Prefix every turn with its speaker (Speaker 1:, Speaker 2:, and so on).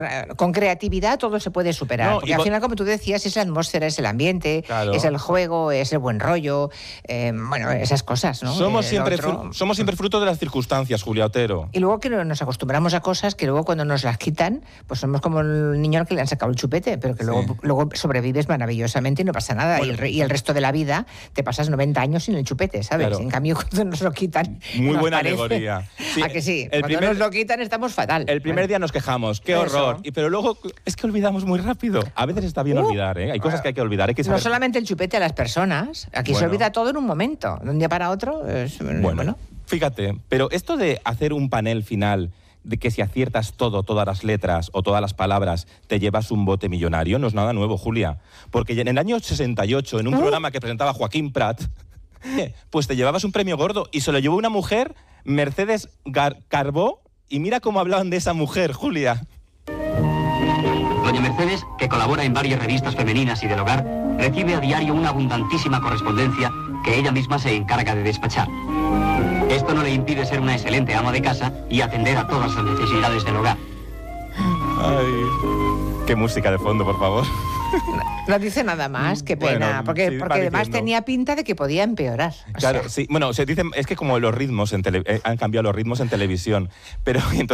Speaker 1: Con creatividad todo se puede superar. Porque al final, como tú decías, es la atmósfera, es el ambiente, claro, es el juego, es el buen rollo, bueno, esas cosas, ¿no?
Speaker 2: Somos siempre fruto de las circunstancias, Julia Otero.
Speaker 1: Y luego que nos acostumbramos a cosas que luego cuando nos las quitan, pues somos como el niño al que le han sacado el chupete, pero que luego sobrevives maravillosamente y no pasa nada. Bueno, y el resto de la vida te pasas 90 años sin el chupete, ¿sabes? Claro. En cambio, cuando nos lo quitan...
Speaker 2: Muy buena alegoría.
Speaker 1: Sí, ¿a que sí? Cuando nos lo quitan estamos fatal.
Speaker 2: El primer día nos quejamos, qué horror. Pero luego es que olvidamos muy rápido. A veces está bien olvidar, ¿eh? Hay cosas que hay que olvidar. Hay que saber...
Speaker 1: No solamente el chupete a las personas, aquí se olvida todo en un momento. De un día para otro, bueno.
Speaker 2: Fíjate, pero esto de hacer un panel final de que si aciertas todas las letras o todas las palabras te llevas un bote millonario, no es nada nuevo, Julia. Porque en el año 68, en un programa que presentaba Joaquín Prat, pues te llevabas un premio gordo y se lo llevó una mujer, Mercedes Carbó, y mira cómo hablaban de esa mujer, Julia.
Speaker 3: Doña Mercedes, que colabora en varias revistas femeninas y del hogar, recibe a diario una abundantísima correspondencia que ella misma se encarga de despachar. Esto no le impide ser una excelente ama de casa y atender a todas las necesidades del hogar.
Speaker 2: Ay, qué música de fondo, por favor.
Speaker 1: No dice nada más, qué pena, porque además tenía pinta de que podía empeorar.
Speaker 2: Claro, sí, bueno, se dice, es que como los ritmos han cambiado los ritmos en televisión, pero entonces